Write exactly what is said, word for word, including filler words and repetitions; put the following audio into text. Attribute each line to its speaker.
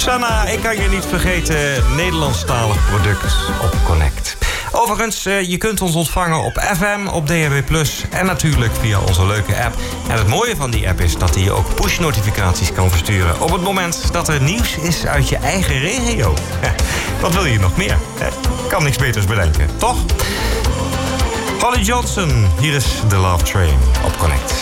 Speaker 1: Sanna, ik kan je niet vergeten, Nederlandstalig product op Connect. Overigens, je kunt ons ontvangen op F M, op D A B plus en natuurlijk via onze leuke app. En het mooie van die app is dat hij je ook push-notificaties kan versturen op het moment dat er nieuws is uit je eigen regio. Wat wil je nog meer? Kan niks beters bedenken, toch? Holly Johnson, hier is The Love Train op Connect.